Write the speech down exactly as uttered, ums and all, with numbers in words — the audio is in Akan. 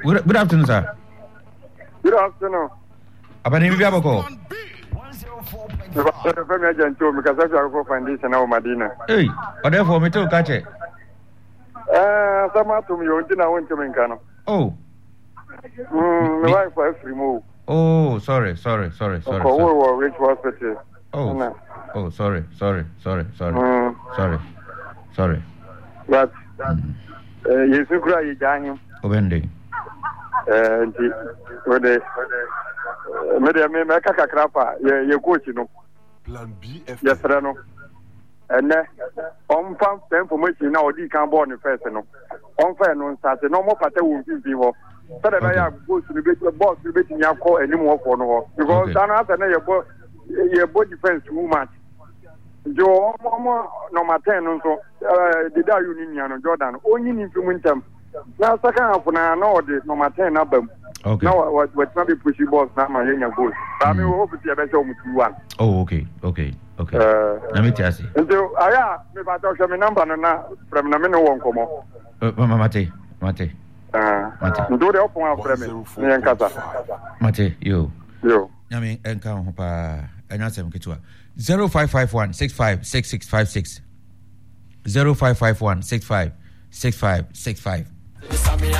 Good, good afternoon, sir. Good afternoon. Abani bibi abako. Femi agent to me kasa for foundation na Madina. Hey, ode for me to catch it. Eh, sama to me yonti na wonti me nka no. Oh. Mm, my wife was removed. Oh, sorry, sorry, sorry, sorry. For we were rich hospital. Oh. Oh, sorry, sorry, sorry, sorry. Mm. Sorry. Sorry. But eh Yesu kura yi jahim. Obende. Eh, nti we de me de me me kaka krapa ye ye coach no. Plan B F. Yes, no. And then on farm information now the can born first no. On fair no start no more pata will be wo. So that I go to the boss to be in your call anymore for no because then after na your your body defense too much. Jo mama no matter no so uh the da union no Jordan only in implement now second half na no the no matter na bam. Okay. Now what what not be pushy boss na my yen goal. I mean hope to be better with one. Oh, okay. Okay. Okay. Uh, Let me tell you. Until aya me ba talk me number na from na me no won komo. Uh, Mate, Mate. Ah. Mate. Ndo de opon afre me. Ni enkata. Mate, yo. Yo. Nyame enka ho pa anyasem ketua. zero five five one six five six six five six zero five five one six five six five six five